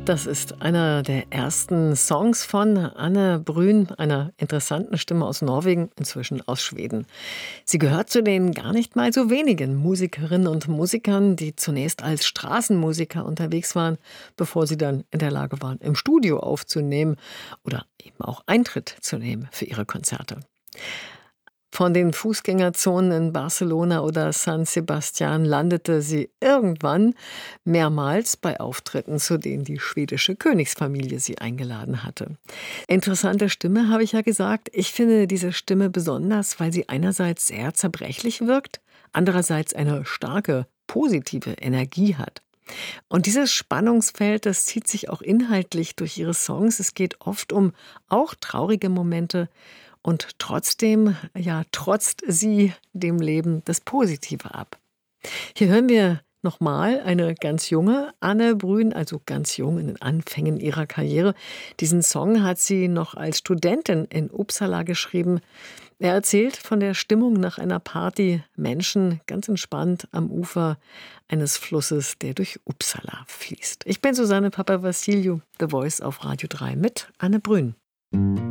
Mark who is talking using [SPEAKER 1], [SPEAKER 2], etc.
[SPEAKER 1] Das ist einer der ersten Songs von Anne Brün, einer interessanten Stimme aus Norwegen, inzwischen aus Schweden. Sie gehört zu den gar nicht mal so wenigen Musikerinnen und Musikern, die zunächst als Straßenmusiker unterwegs waren, bevor sie dann in der Lage waren, im Studio aufzunehmen oder eben auch Eintritt zu nehmen für ihre Konzerte. Von den Fußgängerzonen in Barcelona oder San Sebastian landete sie irgendwann mehrmals bei Auftritten, zu denen die schwedische Königsfamilie sie eingeladen hatte. Interessante Stimme, habe ich ja gesagt. Ich finde diese Stimme besonders, weil sie einerseits sehr zerbrechlich wirkt, andererseits eine starke, positive Energie hat. Und dieses Spannungsfeld, das zieht sich auch inhaltlich durch ihre Songs. Es geht oft um auch traurige Momente und trotzdem, ja, trotzt sie dem Leben das Positive ab. Hier hören wir nochmal eine ganz junge Anne Brün, also ganz jung in den Anfängen ihrer Karriere. Diesen Song hat sie noch als Studentin in Uppsala geschrieben. Er erzählt von der Stimmung nach einer Party, Menschen ganz entspannt am Ufer eines Flusses, der durch Uppsala fließt. Ich bin Susanne Papavassiliou, The Voice auf Radio 3 mit Anne Brün.